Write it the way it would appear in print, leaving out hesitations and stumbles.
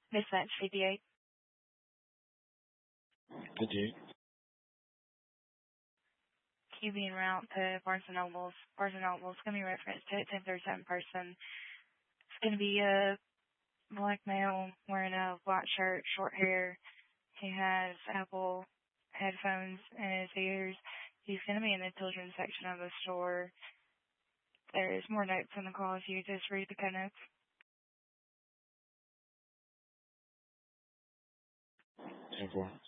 Dispatch 58. 58. QB en route to Barnes & Nobles. Barnes & Nobles is going to be referenced to 1037 person. It's going to be a black male wearing a black shirt, short hair. He has Apple headphones in his ears. He's going to be in the children's section of the store. There's more notes in the call if you just read the code notes. 10-4.